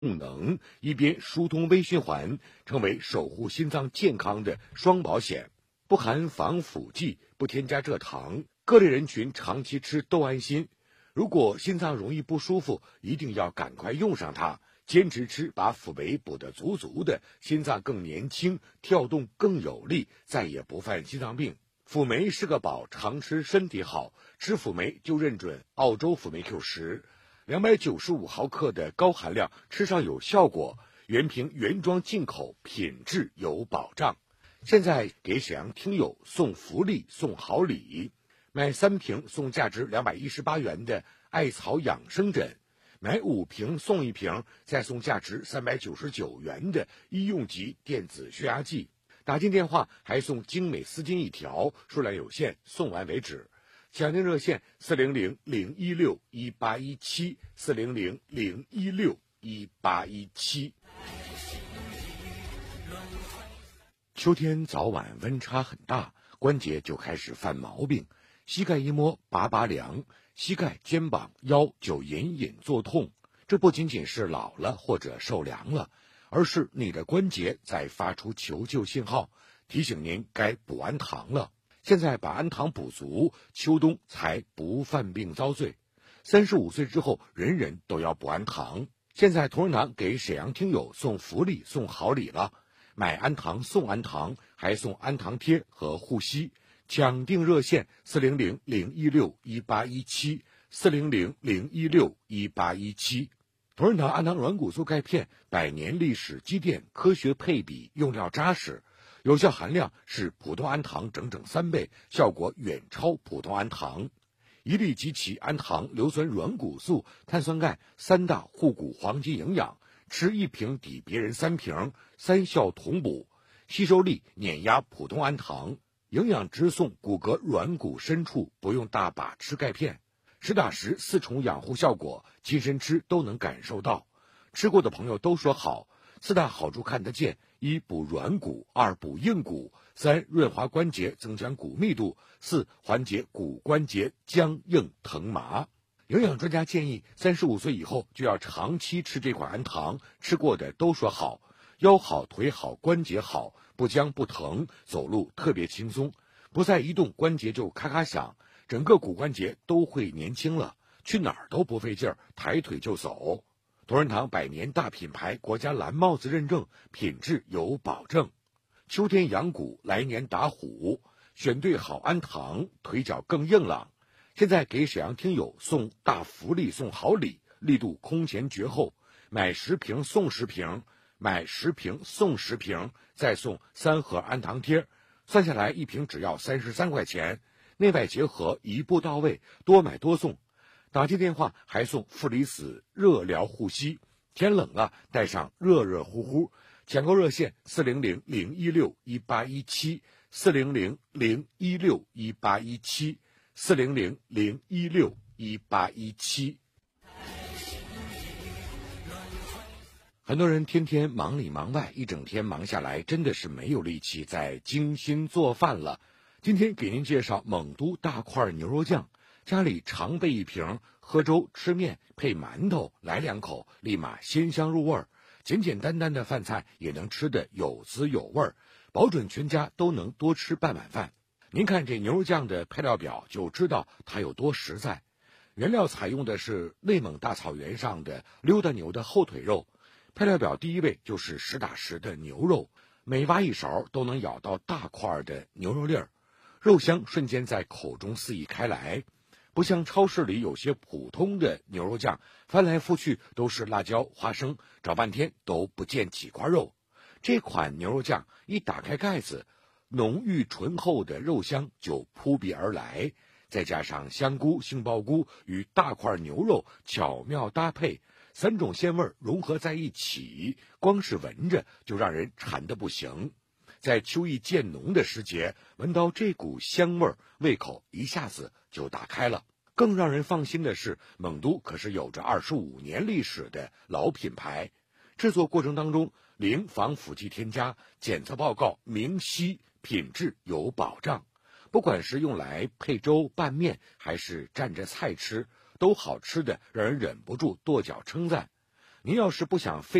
功能，一边疏通微循环，成为守护心脏健康的双保险。不含防腐剂，不添加蔗糖，各类人群长期吃都安心。如果心脏容易不舒服，一定要赶快用上它，坚持吃，把辅酶补得足足的，心脏更年轻，跳动更有力，再也不犯心脏病。辅酶是个宝，常吃身体好。吃辅酶就认准澳洲辅酶 Q10，295毫克的高含量，吃上有效果。原瓶原装进口，品质有保障。现在给沈阳听友送福利送好礼，买3瓶送价值218元的艾草养生枕，买5瓶送1瓶，再送价值399元的医用级电子血压计。打进电话还送精美丝巾1条，数量有限，送完为止。抢订热线400-016-1817400-016-18117。秋天早晚温差很大，关节就开始犯毛病，膝盖一摸拔拔凉，膝盖、肩膀、腰就隐隐作痛。这不仅仅是老了或者受凉了，而是你的关节在发出求救信号，提醒您该补安糖了。现在把安糖补足，秋冬才不犯病遭罪。35岁之后，人人都要补安糖。现在同仁堂给沈阳听友送福利送好礼了，买安糖送安糖，还送安糖贴和护膝。抢订热线400-016-1817400-016-18117。同仁堂安糖软骨素钙片100年历史积淀，科学配比，用料扎实，有效含量是普通安糖整整3倍，效果远超普通安糖。一粒集齐安糖、硫酸软骨素、碳酸钙3大护骨黄金营养，吃1瓶抵别人3瓶，3效同补，吸收力碾压普通安糖，营养直送骨骼软骨深处，不用大把吃钙片，实打实4重养护效果，亲身吃都能感受到。吃过的朋友都说好，4大好处看得见：1补软骨，2补硬骨，3润滑关节，增强骨密度，4缓解骨关节僵硬疼麻。营养专家建议，35岁以后就要长期吃这款安糖，吃过的都说好，腰好、腿好、关节好，不僵不疼，走路特别轻松，不再一动关节就咔咔响，整个骨关节都会年轻了，去哪儿都不费劲儿，抬腿就走。同仁堂100年大品牌，国家蓝帽子认证，品质有保证。秋天养骨，来年打虎，选对好安糖，腿脚更硬朗。现在给沈阳听友送大福利送好礼，力度空前绝后，买10瓶送10瓶，买10瓶送10瓶，再送3盒安糖贴，算下来1瓶只要33块钱，内外结合，一步到位，多买多送。打进电话还送负离子热疗护膝，天冷了带上热热乎乎。抢购热线400-016-18117 400-016-18117 400-016-18117。很多人天天忙里忙外，一整天忙下来，真的是没有力气再精心做饭了。今天给您介绍蒙都大块牛肉酱，家里常备1瓶，喝粥吃面配馒头来2口，立马鲜香入味，简简单单的饭菜也能吃得有滋有味，保准全家都能多吃半碗饭。您看这牛肉酱的配料表就知道它有多实在。原料采用的是内蒙大草原上的溜达牛的后腿肉，配料表第1位就是实打实的牛肉，每挖1勺都能咬到大块的牛肉粒儿，肉香瞬间在口中肆意开来。不像超市里有些普通的牛肉酱，翻来覆去都是辣椒、花生，找半天都不见几块肉。这款牛肉酱一打开盖子，浓郁醇厚的肉香就扑鼻而来，再加上香菇、杏鲍菇与大块牛肉巧妙搭配，3种鲜味融合在一起，光是闻着就让人馋得不行。在秋意渐浓的时节，闻到这股香味，胃口一下子就打开了。更让人放心的是，蒙都可是有着25年历史的老品牌，制作过程当中零防腐剂添加，检测报告明晰，品质有保障。不管是用来配粥拌面，还是蘸着菜吃，都好吃的让人忍不住跺脚称赞。 您要是不想费